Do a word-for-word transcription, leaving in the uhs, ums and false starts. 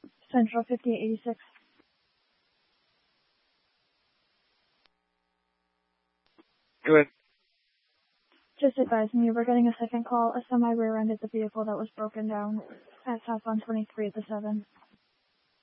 Central fifty-eight eighty-six. Go ahead. Just advising you, we're getting a second call. A semi rear-ended the vehicle that was broken down at southbound twenty-three at the seven.